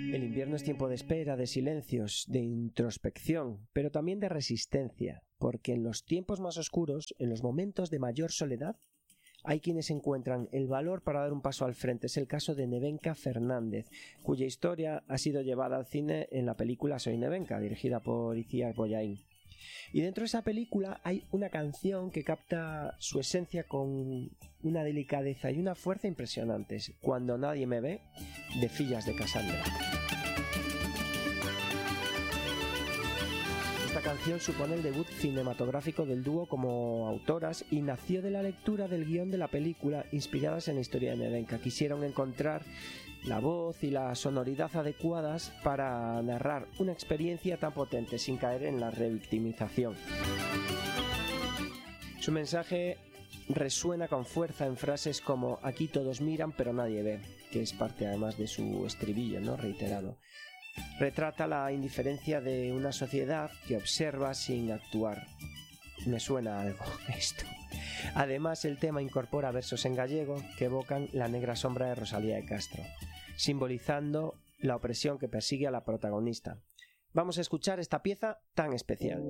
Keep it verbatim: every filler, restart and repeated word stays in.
El invierno es tiempo de espera, de silencios, de introspección, pero también de resistencia, porque en los tiempos más oscuros, en los momentos de mayor soledad, hay quienes encuentran el valor para dar un paso al frente. Es el caso de Nevenka Fernández, cuya historia ha sido llevada al cine en la película Soy Nevenka, dirigida por Itziar Boyain. Y dentro de esa película hay una canción que capta su esencia con una delicadeza y una fuerza impresionantes. Cuando nadie me ve, de Fillas de Cassandra. Esta canción supone el debut cinematográfico del dúo como autoras y nació de la lectura del guión de la película inspiradas en la historia de Nevenka. Quisieron encontrar la voz y la sonoridad adecuadas para narrar una experiencia tan potente sin caer en la revictimización. Su mensaje resuena con fuerza en frases como "aquí todos miran pero nadie ve", que es parte además de su estribillo, ¿no?, reiterado. Retrata la indiferencia de una sociedad que observa sin actuar. Me suena algo esto. Además, el tema incorpora versos en gallego que evocan la negra sombra de Rosalía de Castro, simbolizando la opresión que persigue a la protagonista. Vamos a escuchar esta pieza tan especial.